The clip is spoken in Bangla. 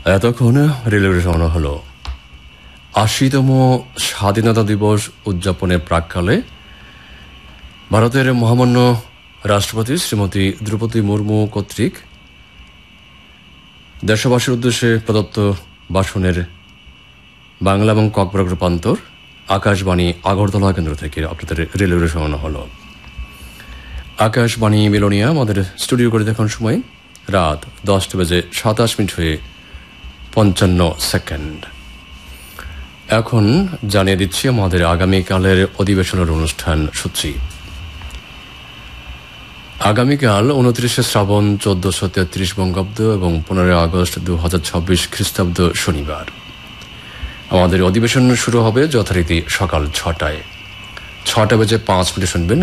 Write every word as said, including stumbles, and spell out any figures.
এতক্ষণ রেলওয়ে রওনা হলো আশিতম স্বাধীনতা দিবস উদযাপনের প্রাক্কালে ভারতের মহামান্য রাষ্ট্রপতি শ্রীমতী দ্রৌপদী মুর্মু কর্তৃক দেশবাসীর উদ্দেশ্যে প্রদত্ত ভাষণের বাংলা এবং ককবরক রূপান্তর আকাশবাণী আগরতলা কেন্দ্র থেকে আপনাদের রেলওয়ে রওনা হলো। আকাশবাণী মিলনিয়া আমাদের স্টুডিও করে দেখার সময় রাত দশটা বেজে সাতাশ মিনিট হয়ে পঞ্চান্ন সেকেন্ড। এখন জানিয়ে দিচ্ছি আমাদের আগামীকালের অধিবেশনের অনুষ্ঠান সূচি। আগামীকাল উনত্রিশে শ্রাবণ চোদ্দশো তেত্রিশ বঙ্গাব্দ এবং পনেরোই আগস্ট দু হাজার ছাব্বিশ খ্রিস্টাব্দ শনিবার আমাদের অধিবেশন শুরু হবে যথারীতি সকাল ছটায়। ছটা বেজে পাঁচ মিনিটে শুনবেন